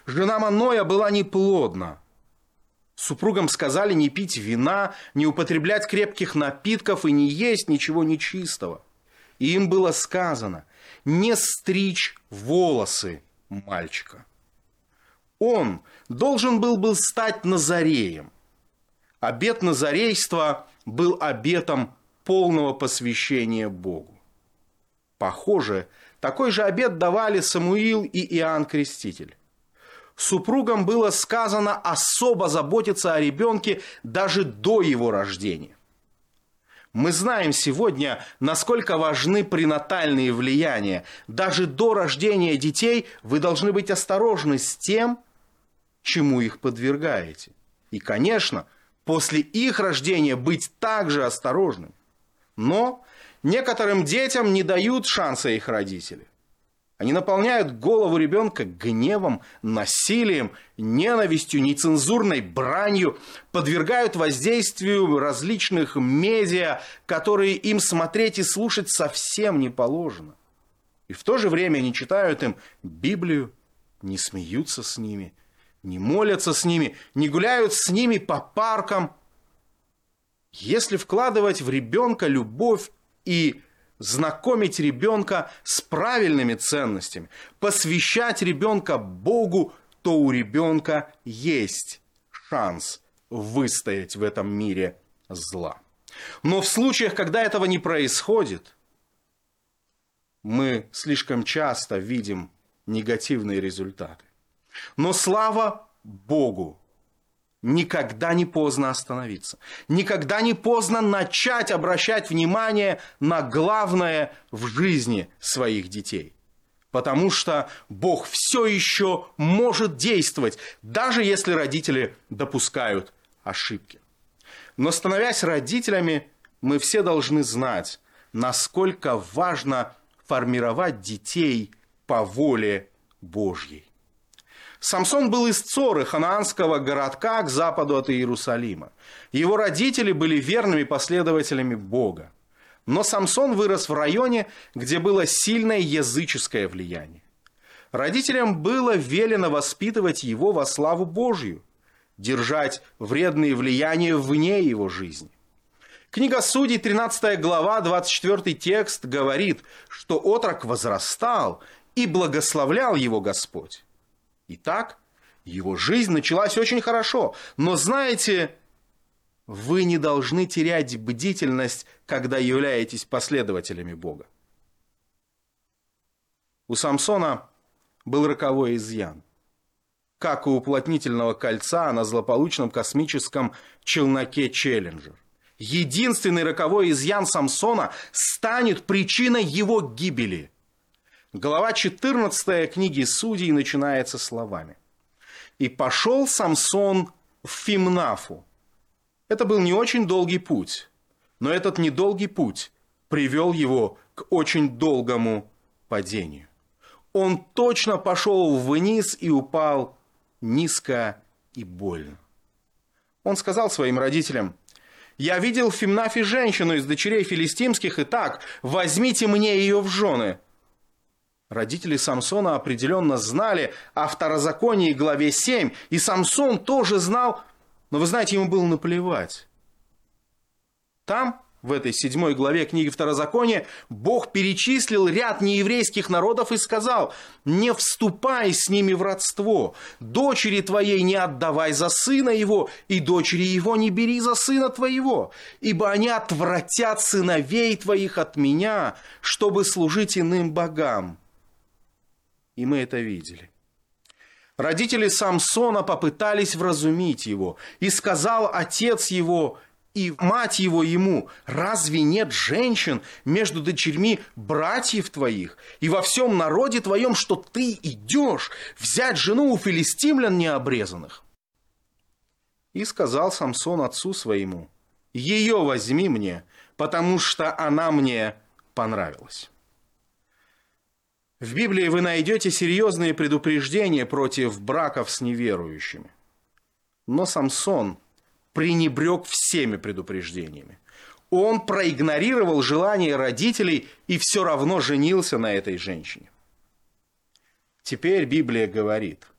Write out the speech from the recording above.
Жена Маноя была неплодна. Супругам сказали не пить вина, не употреблять крепких напитков и не есть ничего нечистого. И им было сказано не стричь волосы мальчика. Он должен был стать назареем. Обет назарейства был обетом полного посвящения Богу. Похоже, такой же обет давали Самуил и Иоанн Креститель. Супругам было сказано особо заботиться о ребенке даже до его рождения. Мы знаем сегодня, насколько важны пренатальные влияния. Даже до рождения детей вы должны быть осторожны с тем, чему их подвергаете. И, конечно, после их рождения быть также осторожным. Но некоторым детям не дают шанса их родители. Они наполняют голову ребенка гневом, насилием, ненавистью, нецензурной бранью, подвергают воздействию различных медиа, которые им смотреть и слушать совсем не положено. И в то же время они читают им Библию, не смеются с ними, не молятся с ними, не гуляют с ними по паркам. Если вкладывать в ребенка любовь и знакомить ребенка с правильными ценностями, посвящать ребенка Богу, то у ребенка есть шанс выстоять в этом мире зла. Но в случаях, когда этого не происходит, мы слишком часто видим негативные результаты. Но слава Богу! Никогда не поздно остановиться. Никогда не поздно начать обращать внимание на главное в жизни своих детей. Потому что Бог все еще может действовать, даже если родители допускают ошибки. Но становясь родителями, мы все должны знать, насколько важно формировать детей по воле Божьей. Самсон был из Цоры, ханаанского городка к западу от Иерусалима. Его родители были верными последователями Бога. Но Самсон вырос в районе, где было сильное языческое влияние. Родителям было велено воспитывать его во славу Божью, держать вредные влияния вне его жизни. Книга Судей, 13 глава, 24 текст говорит, что отрок возрастал, и благословлял его Господь. Итак, его жизнь началась очень хорошо. Но знаете, вы не должны терять бдительность, когда являетесь последователями Бога. У Самсона был роковой изъян. Как у уплотнительного кольца на злополучном космическом челноке «Челленджер». Единственный роковой изъян Самсона станет причиной его гибели. Глава 14 книги Судей начинается словами. «И пошел Самсон в Фимнафу». Это был не очень долгий путь, но этот недолгий путь привел его к очень долгому падению. Он точно пошел вниз и упал низко и больно. Он сказал своим родителям: «Я видел в Фимнафе женщину из дочерей филистимских, и так, возьмите мне ее в жены». Родители Самсона определенно знали о Второзаконии, главе 7, и Самсон тоже знал, но, вы знаете, ему было наплевать. Там, в этой 7 главе книги Второзакония, Бог перечислил ряд нееврейских народов и сказал: «Не вступай с ними в родство, дочери твоей не отдавай за сына его, и дочери его не бери за сына твоего, ибо они отвратят сыновей твоих от меня, чтобы служить иным богам». И мы это видели. Родители Самсона попытались вразумить его, и сказал отец его и мать его ему: «Разве нет женщин между дочерьми братьев твоих и во всем народе твоем, что ты идешь взять жену у филистимлян необрезанных?» И сказал Самсон отцу своему: «Ее возьми мне, потому что она мне понравилась». В Библии вы найдете серьезные предупреждения против браков с неверующими. Но Самсон пренебрег всеми предупреждениями. Он проигнорировал желание родителей и все равно женился на этой женщине. Теперь Библия говорит: